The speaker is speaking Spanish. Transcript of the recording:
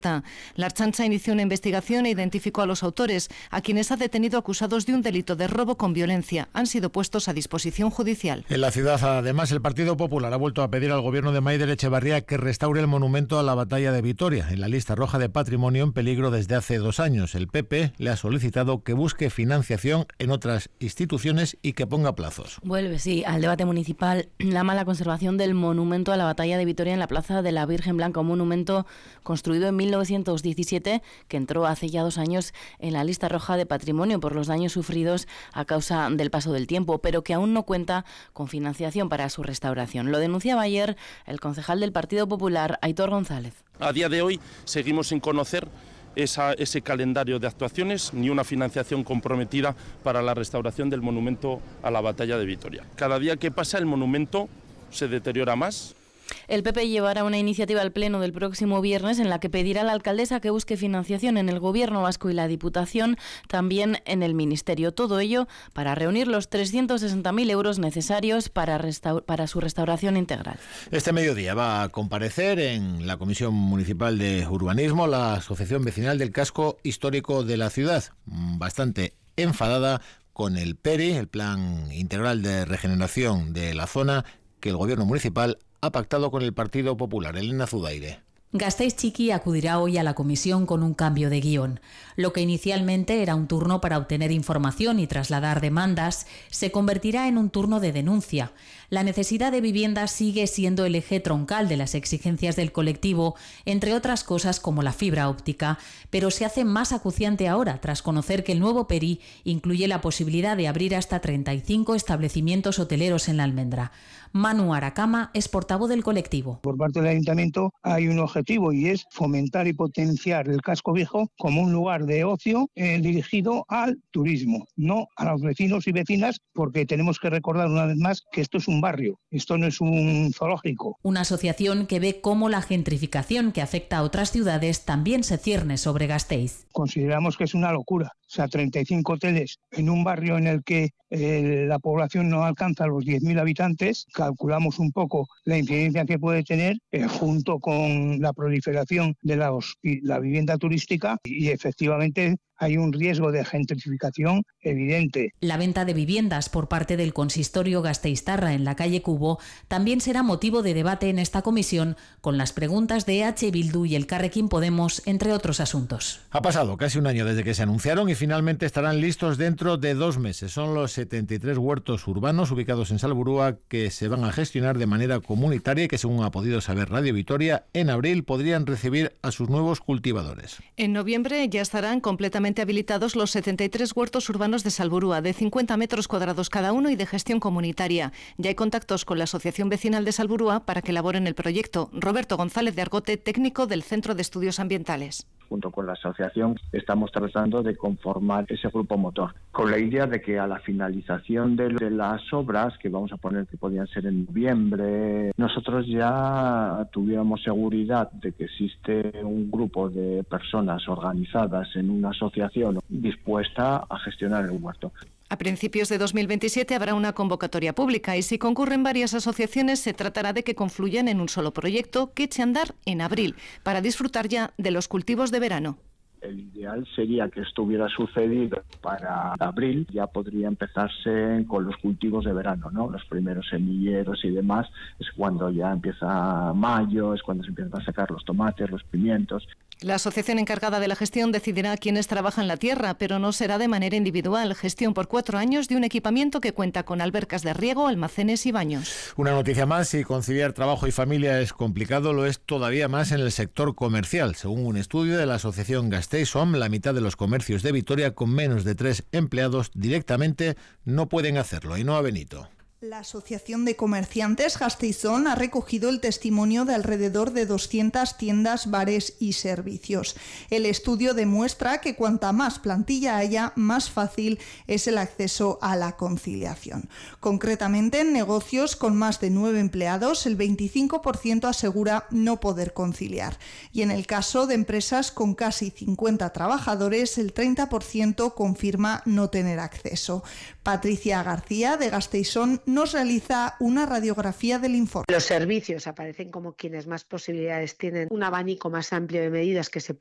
La Ertzaintza inició una investigación e identificó a los autores, a quienes ha detenido acusados de un delito de robo con violencia. Han sido puestos a disposición judicial. En la ciudad, además, el Partido Popular ha vuelto a pedir al gobierno de Maider Echevarría que restaure el monumento a la batalla de Vitoria, en la lista roja de patrimonio en peligro desde hace 2 años. El PP le ha solicitado que busque financiación en otras instituciones y que ponga plazos. Vuelve, sí, al debate municipal la mala conservación del monumento a la batalla de Vitoria en la Plaza de la Virgen Blanca, un monumento construido en 1917 que entró hace ya 2 años en la lista roja de patrimonio por los daños sufridos a causa del paso del tiempo, pero que aún no cuenta con financiación para su restauración. Lo denunciaba ayer el concejal del Partido Popular, Aitor González. A día de hoy seguimos sin conocer ese calendario de actuaciones ni una financiación comprometida para la restauración del monumento a la batalla de Vitoria. Cada día que pasa el monumento se deteriora más. El PP llevará una iniciativa al Pleno del próximo viernes en la que pedirá a la alcaldesa que busque financiación en el Gobierno vasco y la Diputación, también en el Ministerio. Todo ello para reunir los 360.000 euros necesarios para su restauración integral. Este mediodía va a comparecer en la Comisión Municipal de Urbanismo la Asociación Vecinal del Casco Histórico de la ciudad, bastante enfadada con el PERI, el Plan Integral de Regeneración de la zona, que el Gobierno municipal ha pactado con el Partido Popular. Elena Zudaire. Gasteiz Txiki acudirá hoy a la comisión con un cambio de guión. Lo que inicialmente era un turno para obtener información y trasladar demandas, se convertirá en un turno de denuncia. La necesidad de vivienda sigue siendo el eje troncal de las exigencias del colectivo, entre otras cosas como la fibra óptica, pero se hace más acuciante ahora tras conocer que el nuevo PERI incluye la posibilidad de abrir hasta 35 establecimientos hoteleros en la Almendra. Manu Aracama es portavoz del colectivo. Por parte del Ayuntamiento hay un objetivo y es fomentar y potenciar el casco viejo como un lugar de ocio dirigido al turismo, no a los vecinos y vecinas, porque tenemos que recordar una vez más que esto es un barrio, esto no es un zoológico. Una asociación que ve cómo la gentrificación que afecta a otras ciudades también se cierne sobre Gasteiz. Consideramos que es una locura. O sea, 35 hoteles en un barrio en el que la población no alcanza los 10.000 habitantes. Calculamos un poco la incidencia que puede tener junto con la proliferación de la vivienda turística y efectivamente hay un riesgo de gentrificación evidente. La venta de viviendas por parte del consistorio gasteiztarra en la calle Cubo también será motivo de debate en esta comisión, con las preguntas de EH Bildu y Elkarrekin Podemos, entre otros asuntos. Ha pasado casi un año desde que se anunciaron y finalmente estarán listos dentro de 2 meses. Son los 73 huertos urbanos ubicados en Salburua que se van a gestionar de manera comunitaria y que, según ha podido saber Radio Vitoria, en abril podrían recibir a sus nuevos cultivadores. En noviembre ya estarán completamente habilitados los 73 huertos urbanos de Salburua, de 50 metros cuadrados cada uno y de gestión comunitaria. Ya hay contactos con la Asociación Vecinal de Salburua para que elaboren el proyecto. Roberto González de Argote, técnico del Centro de Estudios Ambientales. Junto con la asociación estamos tratando de conformar ese grupo motor, con la idea de que a la finalización de las obras, que vamos a poner que podían ser en noviembre, nosotros ya tuviéramos seguridad de que existe un grupo de personas organizadas en una asociación dispuesta a gestionar el huerto. A principios de 2027 habrá una convocatoria pública y si concurren varias asociaciones se tratará de que confluyan en un solo proyecto que eche a andar en abril para disfrutar ya de los cultivos de verano. El ideal sería que esto hubiera sucedido para abril, ya podría empezarse con los cultivos de verano, ¿no? Los primeros semilleros y demás, es cuando ya empieza mayo, es cuando se empiezan a sacar los tomates, los pimientos. La asociación encargada de la gestión decidirá quiénes trabajan la tierra, pero no será de manera individual. Gestión por 4 años de un equipamiento que cuenta con albercas de riego, almacenes y baños. Una noticia más: si conciliar trabajo y familia es complicado, lo es todavía más en el sector comercial. Según un estudio de la asociación Gasteiz-OM, la mitad de los comercios de Vitoria con menos de 3 empleados directamente no pueden hacerlo. Ainhoa Benito. La Asociación de Comerciantes Gasteiz-OM ha recogido el testimonio de alrededor de 200 tiendas, bares y servicios. El estudio demuestra que cuanta más plantilla haya, más fácil es el acceso a la conciliación. Concretamente, en negocios con más de 9 empleados, el 25% asegura no poder conciliar. Y en el caso de empresas con casi 50 trabajadores, el 30% confirma no tener acceso. Patricia García, de Gasteiz-OM, nos realiza una radiografía del informe. Los servicios aparecen como quienes más posibilidades tienen, un abanico más amplio de medidas que se